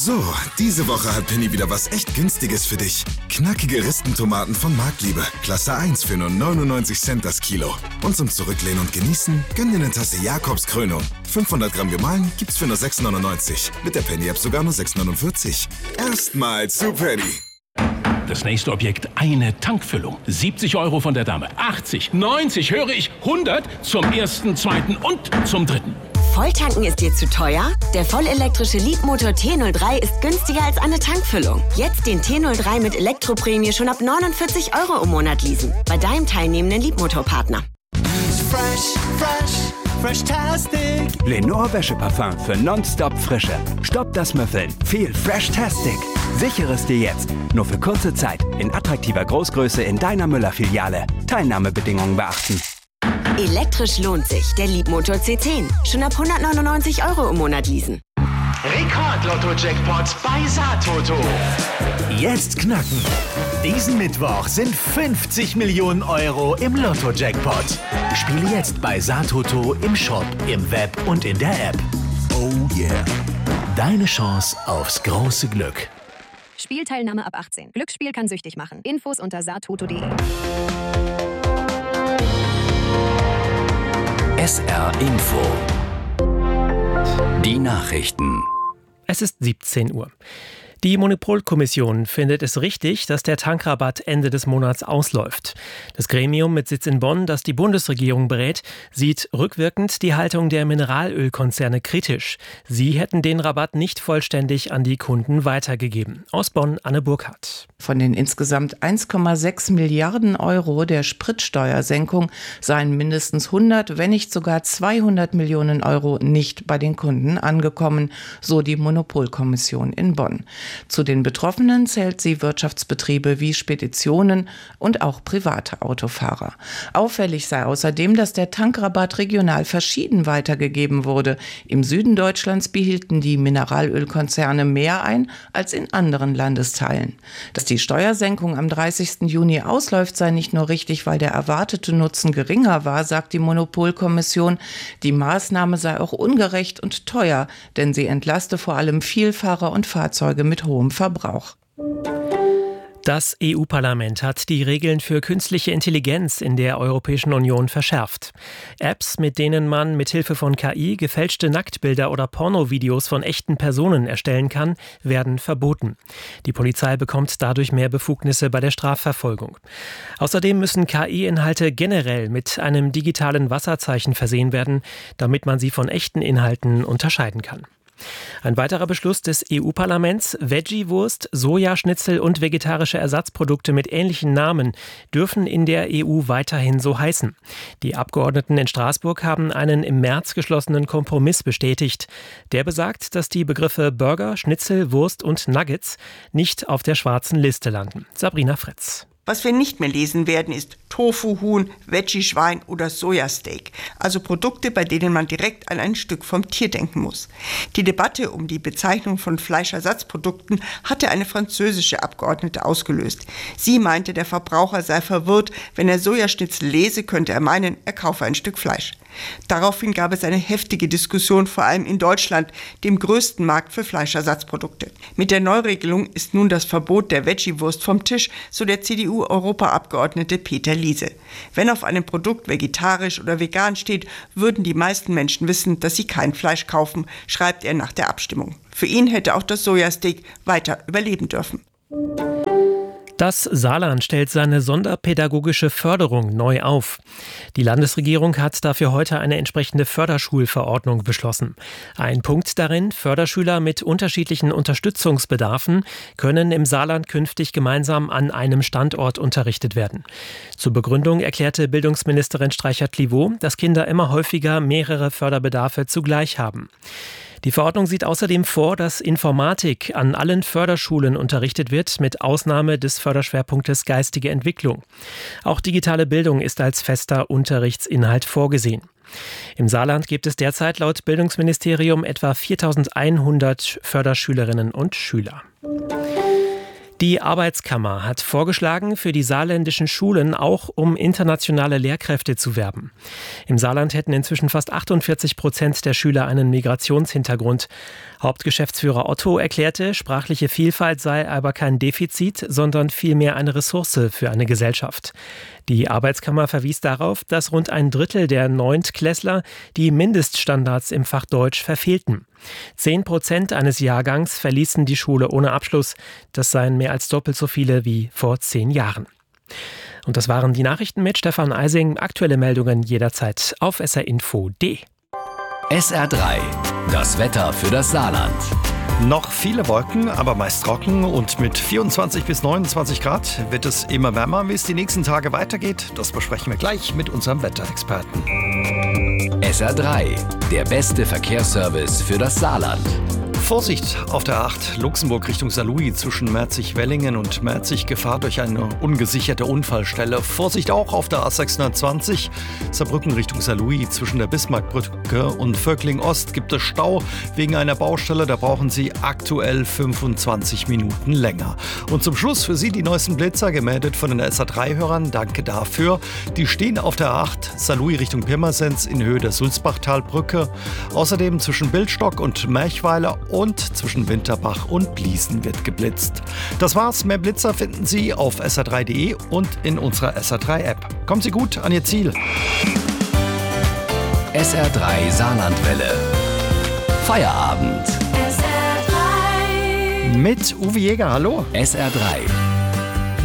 So, diese Woche hat Penny wieder was echt Günstiges für dich. Knackige Ristentomaten von Marktliebe. Klasse 1 für nur 99 Cent das Kilo. Und zum Zurücklehnen und Genießen, gönn dir eine Tasse Jakobs Krönung. 500 Gramm gemahlen gibt's für nur 6,99. Mit der Penny-App sogar nur 6,49. Erstmal zu Penny. Das nächste Objekt, eine Tankfüllung. 70 € von der Dame. 80, 90, höre ich, 100 zum ersten, zweiten und zum dritten. Volltanken ist dir zu teuer? Der vollelektrische Leapmotor T03 ist günstiger als eine Tankfüllung. Jetzt den T03 mit Elektroprämie schon ab 49 € im Monat leasen. Bei deinem teilnehmenden Leapmotor-Partner. Fresh-tastic. Lenore Wäscheparfum für nonstop Frische. Stopp das Müffeln. Viel Fresh-tastic. Sichere es dir jetzt. Nur für kurze Zeit. In attraktiver Großgröße in deiner Müller-Filiale. Teilnahmebedingungen beachten. Elektrisch lohnt sich. Der Leapmotor C10. Schon ab 199 € im Monat leasen. Rekord-Lotto-Jackpot bei Satoto. Jetzt knacken. Diesen Mittwoch sind 50 Millionen € im Lotto-Jackpot. Spiele jetzt bei Satoto im Shop, im Web und in der App. Oh yeah. Deine Chance aufs große Glück. Spielteilnahme ab 18. Glücksspiel kann süchtig machen. Infos unter satoto.de. SR Info. Die Nachrichten. Es ist 17 Uhr. Die Monopolkommission findet es richtig, dass der Tankrabatt Ende des Monats ausläuft. Das Gremium mit Sitz in Bonn, das die Bundesregierung berät, sieht rückwirkend die Haltung der Mineralölkonzerne kritisch. Sie hätten den Rabatt nicht vollständig an die Kunden weitergegeben. Aus Bonn, Anne Burkhardt. Von den insgesamt 1,6 Milliarden € der Spritsteuersenkung seien mindestens 100, wenn nicht sogar 200 Millionen € nicht bei den Kunden angekommen, so die Monopolkommission in Bonn. Zu den Betroffenen zählt sie Wirtschaftsbetriebe wie Speditionen und auch private Autofahrer. Auffällig sei außerdem, dass der Tankrabatt regional verschieden weitergegeben wurde. Im Süden Deutschlands behielten die Mineralölkonzerne mehr ein als in anderen Landesteilen. Dass die Steuersenkung am 30. Juni ausläuft, sei nicht nur richtig, weil der erwartete Nutzen geringer war, sagt die Monopolkommission. Die Maßnahme sei auch ungerecht und teuer, denn sie entlaste vor allem Vielfahrer und Fahrzeuge mit hohem Verbrauch. Das EU-Parlament hat die Regeln für künstliche Intelligenz in der Europäischen Union verschärft. Apps, mit denen man mithilfe von KI gefälschte Nacktbilder oder Pornovideos von echten Personen erstellen kann, werden verboten. Die Polizei bekommt dadurch mehr Befugnisse bei der Strafverfolgung. Außerdem müssen KI-Inhalte generell mit einem digitalen Wasserzeichen versehen werden, damit man sie von echten Inhalten unterscheiden kann. Ein weiterer Beschluss des EU-Parlaments: Veggie-Wurst, Sojaschnitzel und vegetarische Ersatzprodukte mit ähnlichen Namen dürfen in der EU weiterhin so heißen. Die Abgeordneten in Straßburg haben einen im März geschlossenen Kompromiss bestätigt. Der besagt, dass die Begriffe Burger, Schnitzel, Wurst und Nuggets nicht auf der schwarzen Liste landen. Sabrina Fretz. Was wir nicht mehr lesen werden, ist Tofu-Huhn, Veggie-Schwein oder Sojasteak. Also Produkte, bei denen man direkt an ein Stück vom Tier denken muss. Die Debatte um die Bezeichnung von Fleischersatzprodukten hatte eine französische Abgeordnete ausgelöst. Sie meinte, der Verbraucher sei verwirrt. Wenn er Sojaschnitzel lese, könnte er meinen, er kaufe ein Stück Fleisch. Daraufhin gab es eine heftige Diskussion, vor allem in Deutschland, dem größten Markt für Fleischersatzprodukte. Mit der Neuregelung ist nun das Verbot der Veggie-Wurst vom Tisch, so der CDU-Europaabgeordnete Peter Liese. Wenn auf einem Produkt vegetarisch oder vegan steht, würden die meisten Menschen wissen, dass sie kein Fleisch kaufen, schreibt er nach der Abstimmung. Für ihn hätte auch das Sojasteak weiter überleben dürfen. Das Saarland stellt seine sonderpädagogische Förderung neu auf. Die Landesregierung hat dafür heute eine entsprechende Förderschulverordnung beschlossen. Ein Punkt darin: Förderschüler mit unterschiedlichen Unterstützungsbedarfen können im Saarland künftig gemeinsam an einem Standort unterrichtet werden. Zur Begründung erklärte Bildungsministerin Streichert-Clivaux, dass Kinder immer häufiger mehrere Förderbedarfe zugleich haben. Die Verordnung sieht außerdem vor, dass Informatik an allen Förderschulen unterrichtet wird, mit Ausnahme des Förderschwerpunktes Geistige Entwicklung. Auch digitale Bildung ist als fester Unterrichtsinhalt vorgesehen. Im Saarland gibt es derzeit laut Bildungsministerium etwa 4.100 Förderschülerinnen und Schüler. Die Arbeitskammer hat vorgeschlagen, für die saarländischen Schulen auch um internationale Lehrkräfte zu werben. Im Saarland hätten inzwischen fast 48% der Schüler einen Migrationshintergrund. Hauptgeschäftsführer Otto erklärte, sprachliche Vielfalt sei aber kein Defizit, sondern vielmehr eine Ressource für eine Gesellschaft. Die Arbeitskammer verwies darauf, dass rund ein Drittel der Neuntklässler die Mindeststandards im Fach Deutsch verfehlten. 10% eines Jahrgangs verließen die Schule ohne Abschluss. Das seien mehr als doppelt so viele wie vor 10 Jahren. Und das waren die Nachrichten mit Stefan Eising. Aktuelle Meldungen jederzeit auf srinfo.de. SR3, das Wetter für das Saarland. Noch viele Wolken, aber meist trocken und mit 24 bis 29 Grad wird es immer wärmer. Wie es die nächsten Tage weitergeht, das besprechen wir gleich mit unserem Wetterexperten. SR3, der beste Verkehrsservice für das Saarland. Vorsicht auf der A8 Luxemburg Richtung Saarlouis zwischen Merzig-Wellingen und Merzig, Gefahr durch eine ungesicherte Unfallstelle. Vorsicht auch auf der A620 Saarbrücken Richtung Saarlouis zwischen der Bismarckbrücke und Völkling Ost gibt es Stau wegen einer Baustelle. Da brauchen Sie aktuell 25 Minuten länger. Und zum Schluss für Sie die neuesten Blitzer, gemeldet von den SR3-Hörern. Danke dafür. Die stehen auf der A8 Saarlouis Richtung Pirmasens in Höhe der Sulzbachtalbrücke. Außerdem zwischen Bildstock und Merchweiler und zwischen Winterbach und Bliesen wird geblitzt. Das war's. Mehr Blitzer finden Sie auf sr3.de und in unserer SR3-App. Kommen Sie gut an Ihr Ziel. SR3 Saarlandwelle. Feierabend. SR3. Mit Uwe Jäger, hallo. SR3.